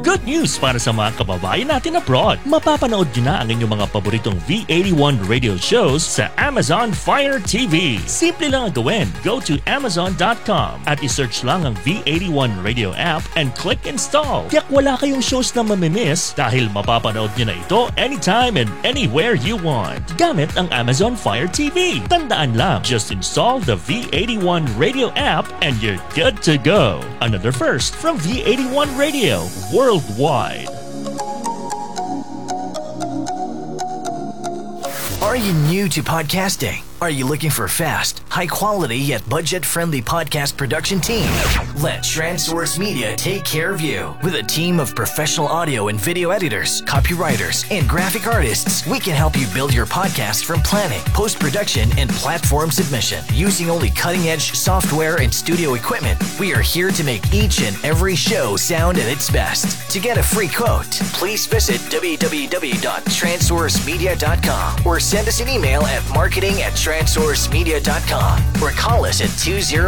Good news para sa mga kababayan natin abroad. Mapapanood nyo na ang inyong mga paboritong V81 radio shows sa Amazon Fire TV. Simple lang ang gawin. Go to Amazon.com at isearch lang ang V81 radio app and click install. Tiyak wala kayong shows na mamimiss dahil mapapanood nyo na ito anytime and anywhere you want. Gamit ang Amazon Fire TV. Tandaan lang, just install the V81 radio app and you're good to go. Another first from V81 Radio worldwide. Are you new to podcasting? Are you looking for fast, high-quality yet budget-friendly podcast production team? Let TransSource Media take care of you. With a team of professional audio and video editors, copywriters, and graphic artists, we can help you build your podcast from planning, post-production, and platform submission. Using only cutting-edge software and studio equipment, we are here to make each and every show sound at its best. To get a free quote, please visit www.transsourcemedia.com or send us an email at marketing@transsourcemedia.com or call us at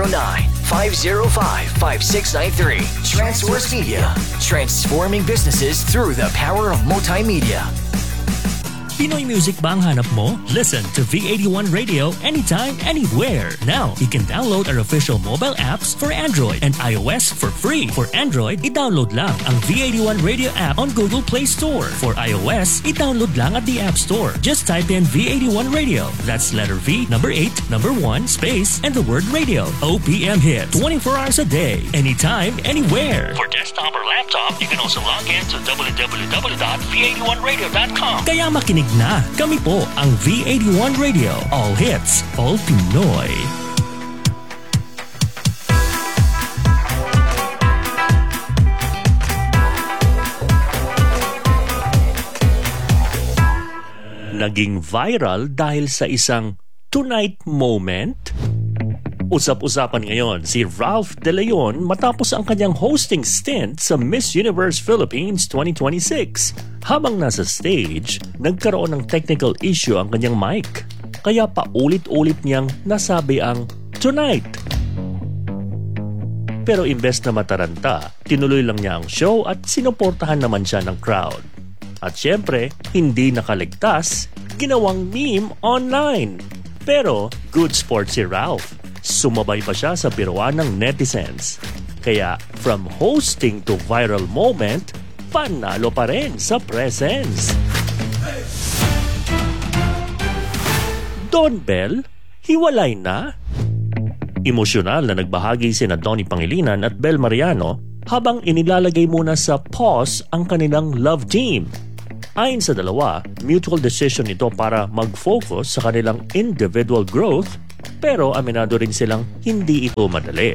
209-505-5693. TransSource Media, transforming businesses through the power of multimedia. Pinoy music ba ang hanap mo? Listen to V81 Radio anytime, anywhere. Now, you can download our official mobile apps for Android and iOS for free. For Android, i-download lang ang V81 Radio app on Google Play Store. For iOS, i-download lang at the App Store. Just type in V81 Radio. That's letter V, number 8, number 1, space, and the word radio. OPM hit 24 hours a day, anytime, anywhere. For desktop or laptop, you can also log in to www.v81radio.com. Kaya makinig na, kami po ang V81 Radio. All hits, all Pinoy. Naging viral dahil sa isang tonight moment? Usap-usapan ngayon si Ralph De Leon matapos ang kanyang hosting stint sa Miss Universe Philippines 2026. Habang nasa stage, nagkaroon ng technical issue ang kanyang mic. Kaya paulit-ulit niyang nasabi ang tonight. Pero imbes na mataranta, tinuloy lang niya ang show at sinuportahan naman siya ng crowd. At syempre, hindi nakaligtas, ginawang meme online. Pero good sport si Ralph. Sumabay pa siya sa biruan ng netizens. Kaya from hosting to viral moment, panalo pa rin sa presence. Don Bell, hiwalay na? Emosyonal na nagbahagi sina Donnie Pangilinan at Bel Mariano habang inilalagay muna sa pause ang kanilang love team. Ayon sa dalawa, mutual decision ito para mag-focus sa kanilang individual growth, pero aminado rin silang hindi ito madali.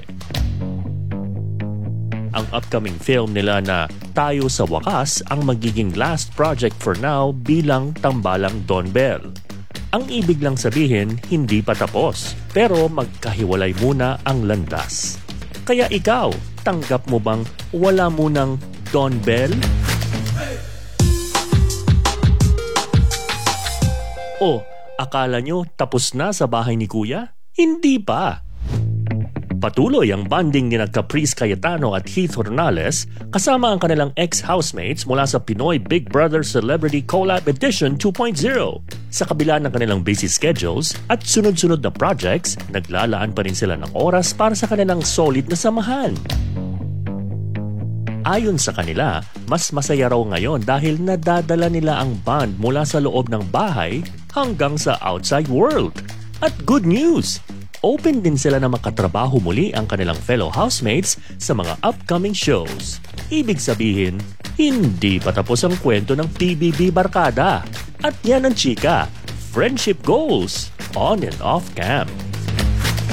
Ang upcoming film nila na Tayo sa Wakas ang magiging last project for now bilang tambalang Don Bell. Ang ibig lang sabihin, hindi pa tapos, pero magkahiwalay muna ang landas. Kaya ikaw, tanggap mo bang wala munang Don Bell? O akala nyo tapos na sa bahay ni Kuya? Hindi pa! Patuloy ang bonding ni Caprice Cayetano at Heath Hornales kasama ang kanilang ex-housemates mula sa Pinoy Big Brother Celebrity Collab Edition 2.0. Sa kabila ng kanilang busy schedules at sunod-sunod na projects, naglalaan pa rin sila ng oras para sa kanilang solid na samahan. Ayon sa kanila, mas masaya raw ngayon dahil nadadala nila ang bond mula sa loob ng bahay hanggang sa outside world. At good news! Open din sila na makatrabaho muli ang kanilang fellow housemates sa mga upcoming shows. Ibig sabihin, hindi pa tapos ang kwento ng PBB Barkada. At yan ang chika, friendship goals on and off cam.